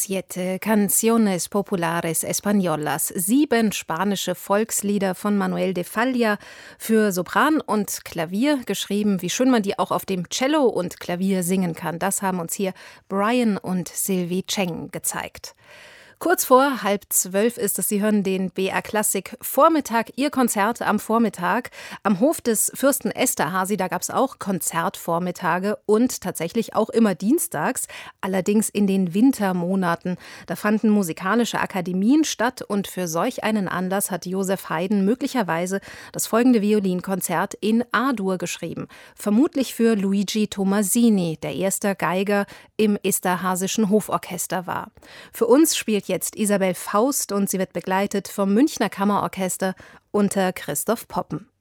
Siete Canciones Populares Españolas, 7 spanische Volkslieder von Manuel de Falla für Sopran und Klavier geschrieben. Wie schön man die auch auf dem Cello und Klavier singen kann, das haben uns hier Brian und Sylvie Cheng gezeigt. Kurz vor 11:30 ist es. Sie hören den BR Klassik Vormittag, Ihr Konzert am Vormittag. Am Hof des Fürsten Esterházy, da gab es auch Konzertvormittage und tatsächlich auch immer dienstags, allerdings in den Wintermonaten. Da fanden musikalische Akademien statt und für solch einen Anlass hat Joseph Haydn möglicherweise das folgende Violinkonzert in A-Dur geschrieben. Vermutlich für Luigi Tommasini, der erste Geiger im Esterházyschen Hoforchester war. Für uns spielt jetzt Isabel Faust und sie wird begleitet vom Münchner Kammerorchester unter Christoph Poppen.